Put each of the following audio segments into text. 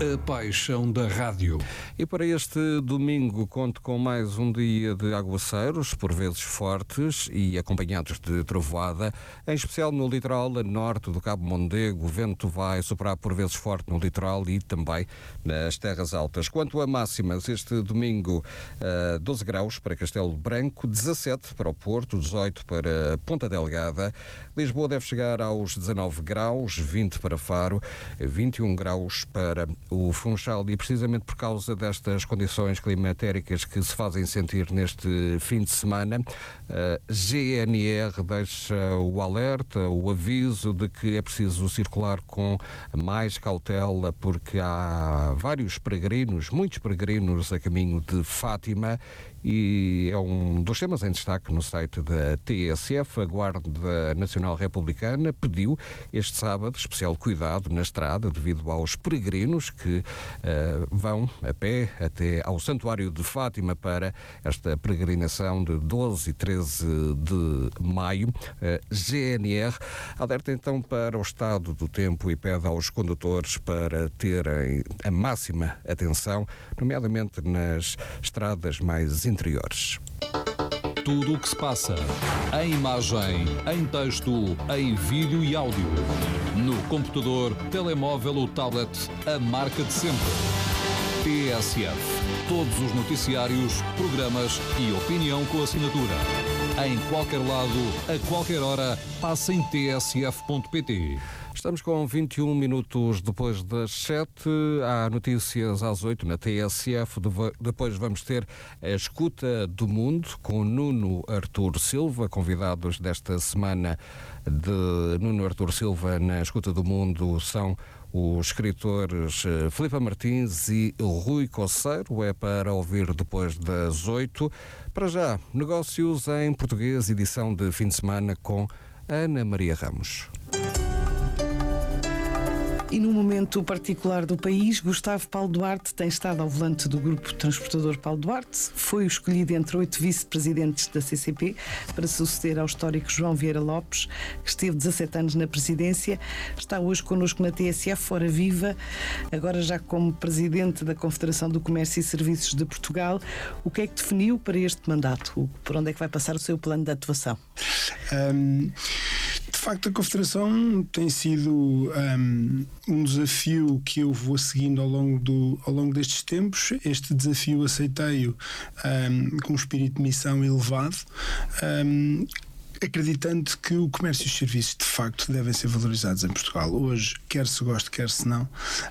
A paixão da rádio. E para este domingo conto com mais um dia de aguaceiros, por vezes fortes e acompanhados de trovoada, em especial no litoral norte do Cabo Mondego. O vento vai soprar por vezes forte no litoral e também nas terras altas. Quanto a máximas, este domingo 12 graus para Castelo Branco, 17 para o Porto, 18 para Ponta Delgada. Lisboa deve chegar aos 19 graus, 20 para Faro, 21 graus para o Funchal, e precisamente por causa destas condições climatéricas que se fazem sentir neste fim de semana, a GNR deixa o alerta, o aviso de que é preciso circular com mais cautela, porque há vários peregrinos, muitos peregrinos a caminho de Fátima, e é um dos temas em destaque no site da TSF. A Guarda Nacional Republicana pediu este sábado especial cuidado na estrada devido aos peregrinos que vão a pé até ao Santuário de Fátima para esta peregrinação de 12 e 13 de maio. GNR alerta então para o estado do tempo e pede aos condutores para terem a máxima atenção, nomeadamente nas estradas mais interiores. Tudo o que se passa, em imagem, em texto, em vídeo e áudio. No computador, telemóvel ou tablet, a marca de sempre. TSF. Todos os noticiários, programas e opinião com assinatura. Em qualquer lado, a qualquer hora, passa em tsf.pt. Estamos com 21 minutos depois das 7. Há notícias às 8 na TSF. Depois vamos ter a Escuta do Mundo com Nuno Artur Silva. Convidados desta semana de Nuno Artur Silva na Escuta do Mundo são os escritores Filipe Martins e Rui Coceiro. É para ouvir depois das 8. Para já, negócios em português, edição de fim de semana com Ana Maria Ramos. E no momento particular do país, Gustavo Paulo Duarte tem estado ao volante do grupo transportador Paulo Duarte. Foi o escolhido entre 8 vice-presidentes da CCP para suceder ao histórico João Vieira Lopes, que esteve 17 anos na presidência. Está hoje connosco na TSF, fora viva, agora já como presidente da Confederação do Comércio e Serviços de Portugal. O que é que definiu para este mandato? Por onde é que vai passar o seu plano de atuação? De facto, a Confederação tem sido um desafio que eu vou seguindo ao longo destes tempos. Este desafio aceitei-o com um espírito de missão elevado, acreditando que o comércio e os serviços de facto devem ser valorizados em Portugal. Hoje, quer se goste, quer se não,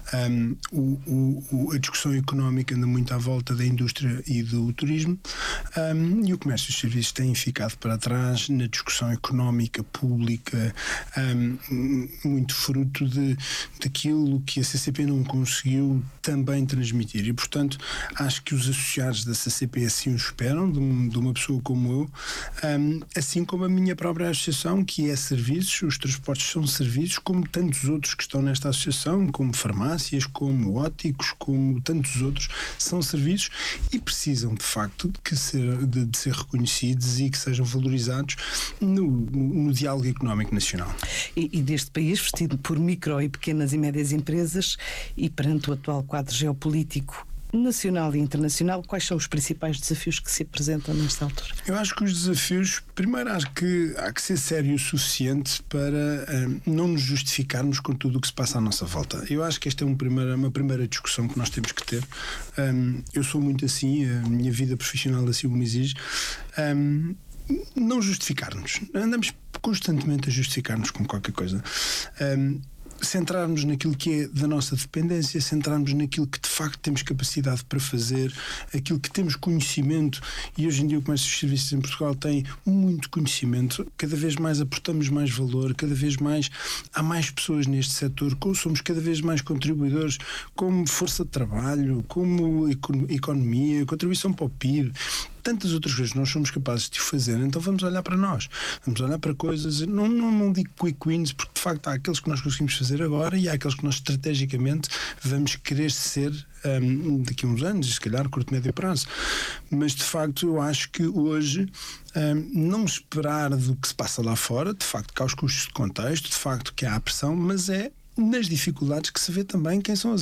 a discussão económica anda muito à volta da indústria e do turismo, e o comércio e os serviços têm ficado para trás na discussão económica pública, muito fruto daquilo que a CCP não conseguiu também transmitir, e portanto acho que os associados da CCP assim o esperam de uma pessoa como eu, assim como a minha própria associação, que é serviços. Os transportes são serviços, como tantos outros que estão nesta associação, como farmácias, como óticos, como tantos outros, são serviços e precisam de facto de ser reconhecidos e que sejam valorizados no diálogo económico nacional. E deste país, vestido por micro e pequenas e médias empresas, e perante o atual quadro geopolítico nacional e internacional, quais são os principais desafios que se apresentam nesta altura? Eu acho que os desafios, primeiro há que ser sério o suficiente para não nos justificarmos com tudo o que se passa à nossa volta. Eu acho que esta é uma primeira discussão que nós temos que ter. Eu sou muito assim, a minha vida profissional assim o me exige. Não justificar-nos. Andamos constantemente a justificar-nos com qualquer coisa. Centrarmos naquilo que é da nossa dependência, centrarmos naquilo que de facto temos capacidade para fazer, aquilo que temos conhecimento, e hoje em dia o comércio e os serviços em Portugal tem muito conhecimento, cada vez mais aportamos mais valor, cada vez mais há mais pessoas neste setor, somos cada vez mais contribuidores como força de trabalho, como economia, contribuição para o PIB, tantas outras coisas nós somos capazes de fazer. Então vamos olhar para nós, vamos olhar para coisas, não digo quick wins, porque de facto há aqueles que nós conseguimos fazer agora e há aqueles que nós estrategicamente vamos querer ser daqui a uns anos, se calhar curto, médio prazo. Mas de facto eu acho que hoje não esperar do que se passa lá fora, de facto que há os custos de contexto, de facto que há a pressão, mas é nas dificuldades que se vê também quem são as